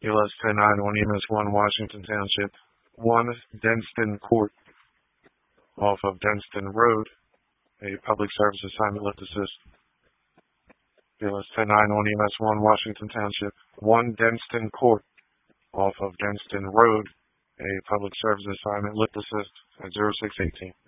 BLS 10-9 on EMS 1 Washington Township, 1 Denston Court off of Denston Road, a public service assignment lift assist. BLS 10-9 on EMS 1 Washington Township, 1 Denston Court off of Denston Road, a public service assignment lift assist at 0618.